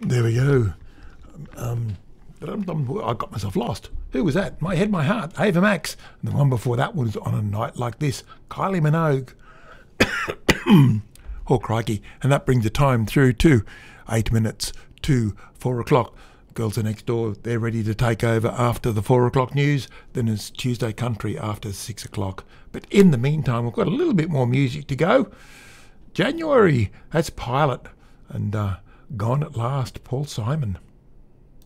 There we go. I got myself lost. Who was that? My Head, My Heart, Ava Max. And the one before that was On a Night Like This, Kylie Minogue. Oh, crikey. And that brings the time through to 8 minutes to 4 o'clock. Girls are next door. They're ready to take over after the 4 o'clock news. Then it's Tuesday Country after 6 o'clock. But in the meantime, we've got a little bit more music to go. January, that's Pilot. And Gone at Last, Paul Simon.